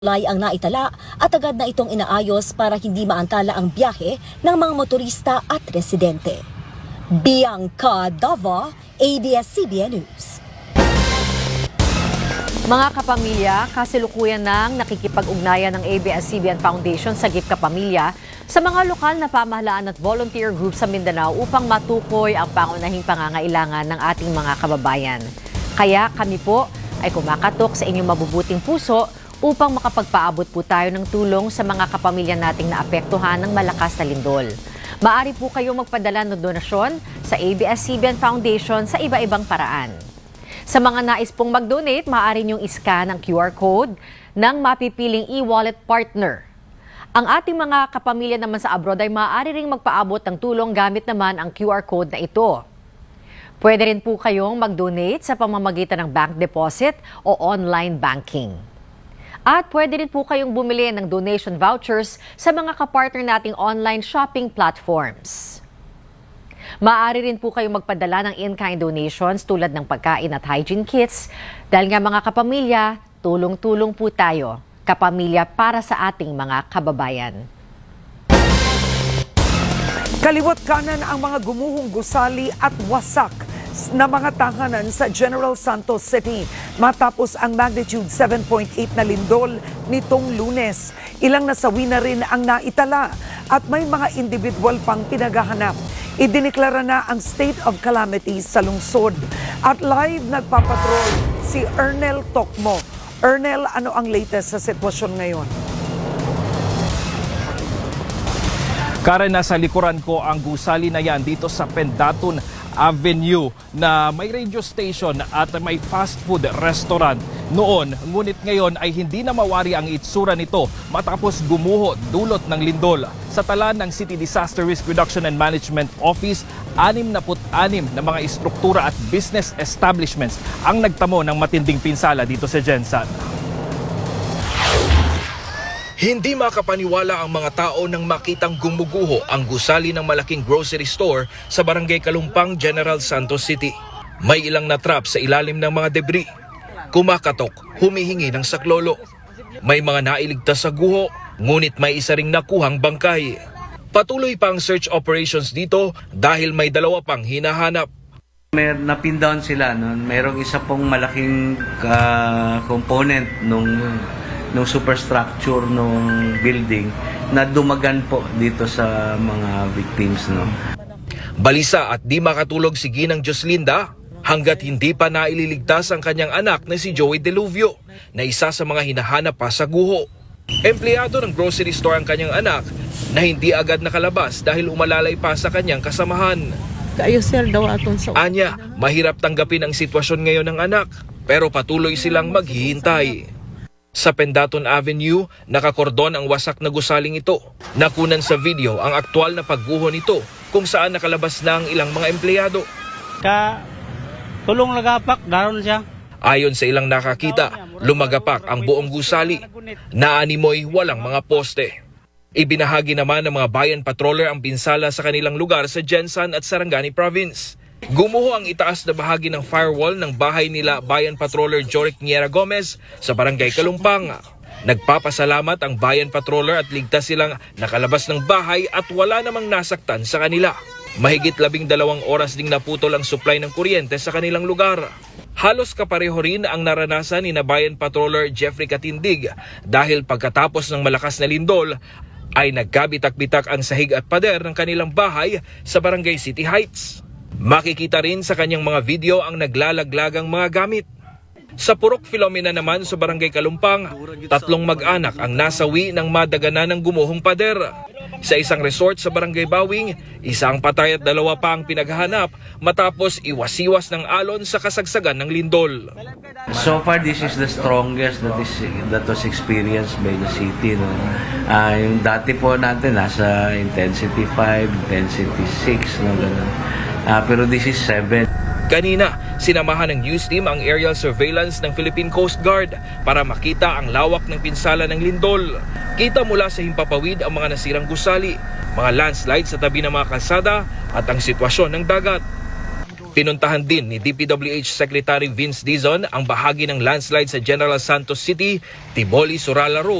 Lay ang naitala at agad na itong inaayos para hindi maantala ang biyahe ng mga motorista at residente. Bianca Dava, ABS-CBN News. Mga kapamilya, kasalukuyan ng nakikipag-ugnayan ng ABS-CBN Foundation sa Gift Kapamilya sa mga lokal na pamahalaan at volunteer group sa Mindanao upang matukoy ang pangunahing pangangailangan ng ating mga kababayan. Kaya kami po ay kumakatok sa inyong mabubuting puso upang makapagpaabot po tayo ng tulong sa mga kapamilya nating naapektuhan ng malakas na lindol. Maaari po kayong magpadala ng donasyon sa ABS-CBN Foundation sa iba-ibang paraan. Sa mga nais pong mag-donate, maaari niyong iscan ang QR code ng mapipiling e-wallet partner. Ang ating mga kapamilya naman sa abroad ay maaari ring magpaabot ng tulong gamit naman ang QR code na ito. Pwede rin po kayong mag-donate sa pamamagitan ng bank deposit o online banking. At pwede rin po kayong bumili ng donation vouchers sa mga kapartner nating online shopping platforms. Maaari rin po kayong magpadala ng in-kind donations tulad ng pagkain at hygiene kits. Dahil nga mga kapamilya, tulong-tulong po tayo. Kapamilya para sa ating mga kababayan. Kaliwat kanan ang mga gumuhong gusali at wasak na mga tahanan sa General Santos City matapos ang magnitude 7.8 na lindol nitong Lunes. Ilang nasawi na rin ang naitala at may mga individual pang pinaghahanap. Idineklara na ang state of calamity sa lungsod at live nagpapatrol si Ernel Tokmo. Ernel, ano ang latest sa sitwasyon ngayon? Karen, nasa likuran ko ang gusali na yan dito sa Pendatun Avenue na may radio station at may fast food restaurant noon. Ngunit ngayon ay hindi na mawari ang itsura nito matapos gumuho dulot ng lindol. Sa tala ng City Disaster Risk Reduction and Management Office, 66 na mga istruktura at business establishments ang nagtamo ng matinding pinsala dito sa Gensan. Hindi makapaniwala ang mga tao nang makitang gumuguho ang gusali ng malaking grocery store sa Barangay Kalumpang, General Santos City. May ilang natrap sa ilalim ng mga debris. Kumakatok, humihingi ng saklolo. May mga nailigtas sa guho, ngunit may isa ring nakuhang bangkay. Patuloy pa ang search operations dito dahil may dalawa pang hinahanap. Napin down sila, no? Mayroong isa pong malaking component nung superstructure nung building na dumagan po dito sa mga victims. No? Balisa at di makatulog si Ginang Joslinda hanggat hindi pa naililigtas ang kanyang anak na si Joey Deluvio na isa sa mga hinahanap pa sa guho. Empleyado ng grocery store ang kanyang anak na hindi agad nakalabas dahil umalalay pa sa kanyang kasamahan. Kayo sir daw aton sa Anya, mahirap tanggapin ang sitwasyon ngayon ng anak pero patuloy silang maghihintay. Sa Pendatun Avenue, nakakordon ang wasak na gusaling ito. Nakunan sa video ang aktual na pagguho nito kung saan nakalabas na ang ilang mga empleyado. Tulong lagapak, daron siya. Ayon sa ilang nakakita, lumagapak ang buong gusali. Naanimoy walang mga poste. Ibinahagi naman ng mga bayan patroller ang pinsala sa kanilang lugar sa Gensan at Sarangani Province. Gumuho ang itaas na bahagi ng firewall ng bahay nila Bayan Patroller Joric Niera Gomez sa Barangay Kalumpang. Nagpapasalamat ang Bayan Patroller at ligtas silang nakalabas ng bahay at wala namang nasaktan sa kanila. Mahigit 12 oras ding naputol ang supply ng kuryente sa kanilang lugar. Halos kapareho rin ang naranasan ni Bayan Patroller Jeffrey Katindig dahil pagkatapos ng malakas na lindol ay nagkabitak-bitak ang sahig at pader ng kanilang bahay sa Barangay City Heights. Makikita rin sa kanyang mga video ang naglalaglagang mga gamit. Sa Purok Filomena naman sa Barangay Kalumpang, 3 mag-anak ang nasawi ng madaganan ng gumuhong pader. Sa isang resort sa Barangay Bawing, isang patay at 2 pa ang pinaghahanap matapos iwas-iwas ng alon sa kasagsagan ng lindol. So far, this is the strongest that was experienced by the city. No? Yung dati po natin, nasa intensity 5, intensity 6, no? Ganun. Pero this is 7. Kanina, sinamahan ng news team ang aerial surveillance ng Philippine Coast Guard para makita ang lawak ng pinsala ng lindol. Kita mula sa himpapawid ang mga nasirang gusali, mga landslides sa tabi ng mga kalsada at ang sitwasyon ng dagat. Pinuntahan din ni DPWH Secretary Vince Dizon ang bahagi ng landslide sa General Santos City, Tiboli, Surala Road